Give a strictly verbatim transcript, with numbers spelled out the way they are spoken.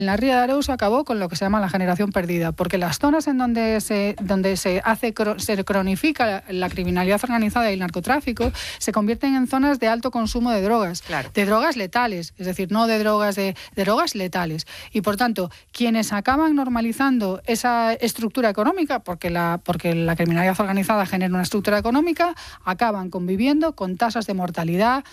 En la Ría de Arousa acabó con lo que se llama la generación perdida, porque las zonas en donde se, donde se, hace, se cronifica la criminalidad organizada y el narcotráfico se convierten en zonas de alto consumo de drogas, claro. de drogas letales, es decir, no de drogas de, de drogas letales. Y por tanto, quienes acaban normalizando esa estructura económica, porque la, porque la criminalidad organizada genera una estructura económica, acaban conviviendo con tasas de mortalidad,